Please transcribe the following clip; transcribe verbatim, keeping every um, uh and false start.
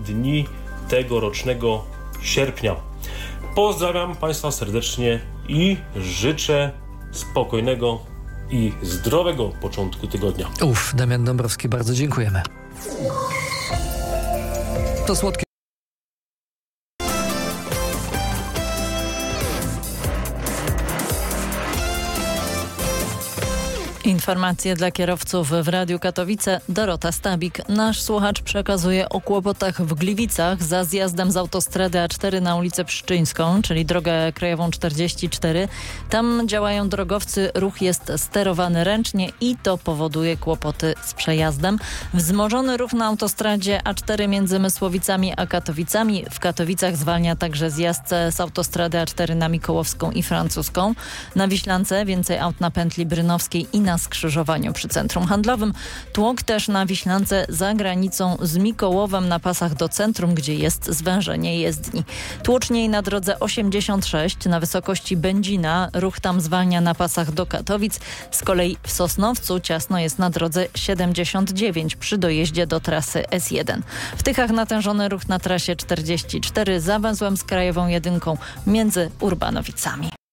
dni tegorocznego sierpnia. Pozdrawiam Państwa serdecznie i życzę spokojnego i zdrowego początku tygodnia. Uf, Damian Dąbrowski, bardzo dziękujemy. To słodkie. Informacje dla kierowców w Radiu Katowice. Dorota Stabik. Nasz słuchacz przekazuje o kłopotach w Gliwicach za zjazdem z autostrady A cztery na ulicę Pszczyńską, czyli drogę krajową czterdzieści cztery. Tam działają drogowcy, ruch jest sterowany ręcznie i to powoduje kłopoty z przejazdem. Wzmożony ruch na autostradzie A cztery między Mysłowicami a Katowicami. W Katowicach zwalnia także zjazd z autostrady A cztery na Mikołowską i Francuską. Na Wiślance więcej aut na pętli Brynowskiej i na skrzyżowaniu przy centrum handlowym. Tłok też na Wiślance za granicą z Mikołowem na pasach do centrum, gdzie jest zwężenie jezdni. Tłoczniej na drodze osiemdziesiąt sześć na wysokości Będzina. Ruch tam zwalnia na pasach do Katowic. Z kolei w Sosnowcu ciasno jest na drodze siedemdziesiąt dziewięć przy dojeździe do trasy S jeden. W Tychach natężony ruch na trasie czterdzieści cztery za węzłem z Krajową Jedynką między Urbanowicami.